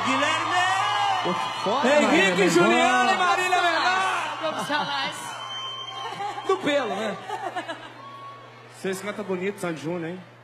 Guilherme! Henrique, Juliana e Marília Mendonça! Profissionais. Do pelo, né? Vocês cantam bonito, Sandy Júnior, hein?